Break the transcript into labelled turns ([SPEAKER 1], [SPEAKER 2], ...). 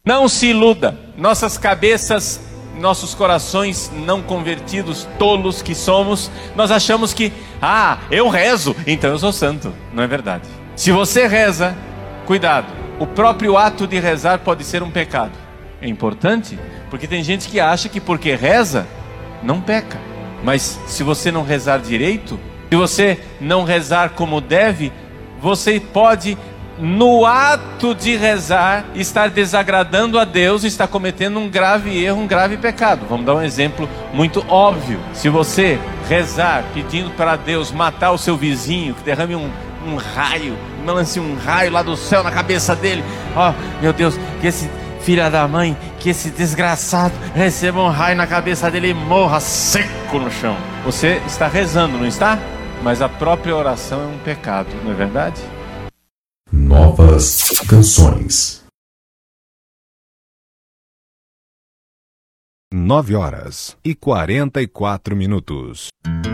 [SPEAKER 1] Não se iluda. Nossas cabeças, nossos corações não convertidos, tolos que somos, nós achamos que, eu rezo, então eu sou santo. Não é verdade. Se você reza, cuidado. O próprio ato de rezar pode ser um pecado. É importante, porque tem gente que acha que porque reza, não peca. Mas se você não rezar direito, se você não rezar como deve, você pode, no ato de rezar, estar desagradando a Deus, estar cometendo um grave erro, um grave pecado. Vamos dar um exemplo muito óbvio. Se você rezar pedindo para Deus matar o seu vizinho, que derrame um raio, lance um raio lá do céu na cabeça dele, meu Deus, que esse filho da mãe, que esse desgraçado receba um raio na cabeça dele e morra seco no chão. Você está rezando, não está? Mas a própria oração é um pecado, não é verdade?
[SPEAKER 2] Novas canções.
[SPEAKER 3] 9h44.